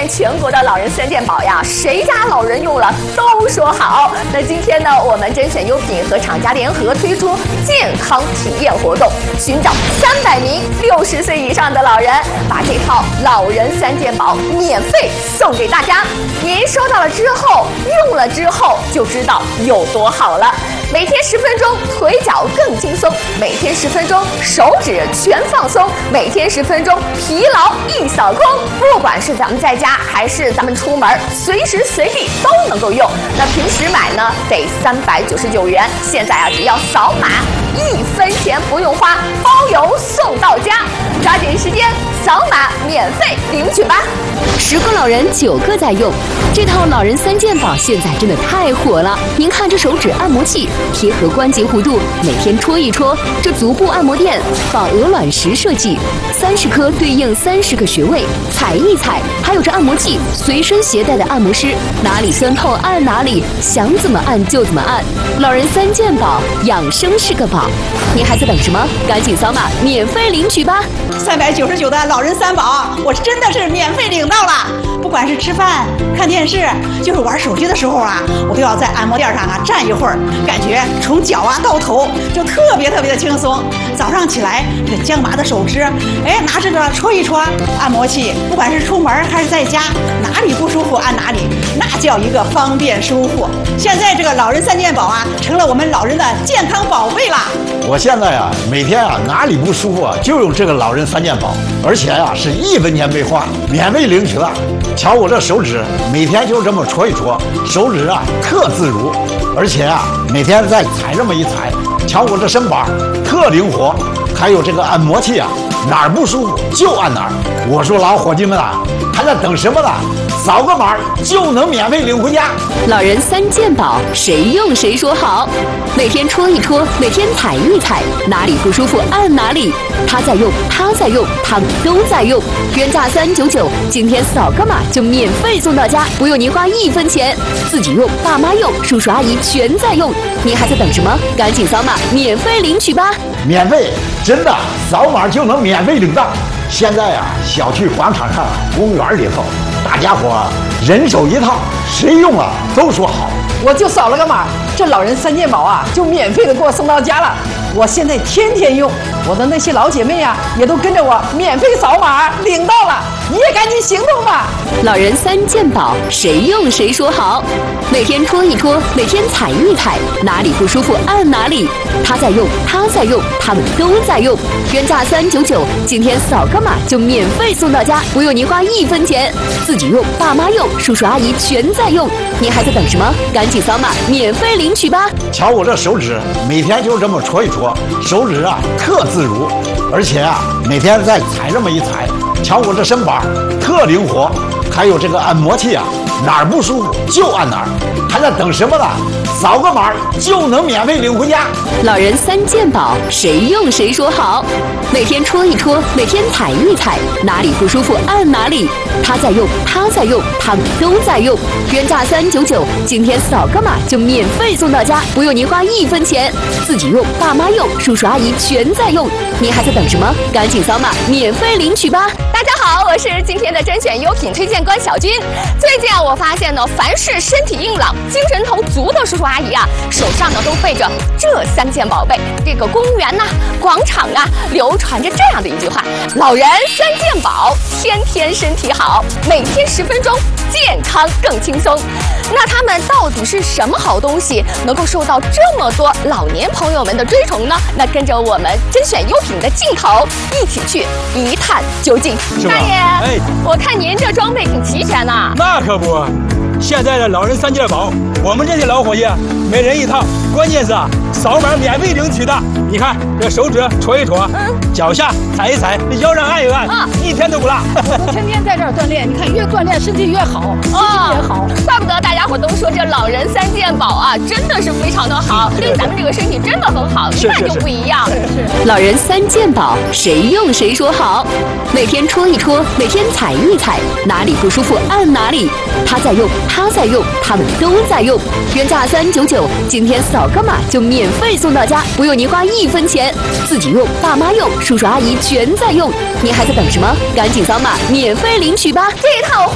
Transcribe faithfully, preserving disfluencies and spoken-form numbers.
遍全国的老人三件宝呀，谁家老人用了都说好。那今天呢，我们甄选优品和厂家联合推出健康体验活动，寻找三百名六十岁以上的老人，把这套老人三件宝免费送给大家。您收到了之后，用了之后就知道有多好了。每天十分钟，腿脚更轻松；每天十分钟，手指全放松；每天十分钟，疲劳一扫空。不管是咱们在家还是咱们出门，随时随地都能够用。那平时买呢，得三百九十九元，现在啊，只要扫码，一分钱不用花，包邮送到家。抓紧时间扫码免费领取吧！ 十个老人九个在用，这套老人三件宝现在真的太火了。您看这手指按摩器贴合关节弧度，每天戳一戳。这足部按摩垫仿鹅卵石设计，三十颗对应三十个穴位，踩一踩。还有这按摩器随身携带的按摩师，哪里酸痛按哪里，想怎么按就怎么按。老人三件宝，养生是个宝。您还在等什么？赶紧扫码免费领取吧！ 三百九十九的老人三宝，我真的是免费领到了。不管是吃饭、看电视，就是玩手机的时候啊，我都要在按摩垫上啊站一会儿，感觉从脚啊到头就特别特别的轻松。早上起来，这个僵麻的手指，哎，拿着这戳一戳按摩器，不管是出门还是在家，哪里不舒服按哪里，那叫一个方便舒服。现在这个老人三件宝啊，成了我们老人的健康宝贝啦。 我现在啊，每天啊哪里不舒服啊，就用这个老人三件宝，而且啊是一分钱没花，免费领取了。瞧我这手指，每天就这么戳一戳，手指啊特自如，而且啊每天再踩这么一踩，瞧我这身板特灵活，还有这个按摩器啊，哪儿不舒服就按哪儿。我说老伙计们啊，还在等什么呢？扫个码就能免费领回家。 老人三件宝，谁用谁说好。每天戳一戳，每天踩一踩，哪里不舒服按哪里。他在用，他在用，他们都在用。原价三九九，今天扫个码就免费送到家，不用您花一分钱。自己用，爸妈用，叔叔阿姨全在用。您还在等什么？赶紧扫码免费领取吧！ 免费，真的，扫码就能免费领到。现在啊，小区广场上、公园里头，大家伙人手一套，谁用了都说好。 我就扫了个码，这老人三件宝啊，就免费的给我送到家了。我现在天天用，我的那些老姐妹啊，也都跟着我免费扫码领到了。你也赶紧行动吧！ 老人三件宝，谁用谁说好。每天戳一戳，每天踩一踩，哪里不舒服按哪里。他在用，他在用，他们都在用。原价三九九，今天扫个码就免费送到家，不用您花一分钱。自己用，爸妈用，叔叔阿姨全在用。您还在等什么？赶紧扫码免费领取吧！ 瞧我这手指，每天就这么戳一戳，手指啊特自如，而且啊每天再踩这么一踩，瞧我这身板特灵活，还有这个按摩器啊，哪儿不舒服就按哪儿。还在等什么呢？扫个码就能免费领回家。 老人三件宝，谁用谁说好。每天戳一戳，每天踩一踩，哪里不舒服按哪里。他在用，他在用，他们都在用。原价三九九，今天扫个码就免费送到家，不用您花一分钱。自己用，爸妈用，叔叔阿姨全在用。您还在等什么？赶紧扫码免费领取吧！ 大家好，我是今天的甄选优品推荐官小军。最近啊，我发现呢，凡是身体硬朗、精神头足的叔叔阿姨啊，手上呢都背着这三件宝贝。这个公园呐、广场啊，流传着这样的一句话：老人三件宝，天天身体好，每天十分钟，健康更轻松。那他们到底是什么好东西，能够受到这么多老年朋友们的追崇呢？那跟着我们甄选优品的镜头，一起去一探究竟。大爷，哎，我看您这装备挺齐全呐。 那可不，现在的老人三件宝，我们这些老伙计每人一套，关键是啊，扫码免费领取的。你看这手指戳一戳，嗯，脚下踩一踩，腰上按一按，啊，一天都不落。 我都天天在这儿锻炼，你看越锻炼身体越好，心情也好。 怪不得大家伙都说这老人三件宝啊，真的是非常的好，对咱们这个身体真的很好，一看就不一样。 老人三件宝，谁用谁说好。每天戳一戳，每天踩一踩，哪里不舒服按哪里。他在用，他在用，他们都在用。原价三九九，今天扫个码就免费送到家，不用您花一分钱。自己用，爸妈用，叔叔阿姨全在用。您还在等什么？赶紧扫码免费领取吧！这一套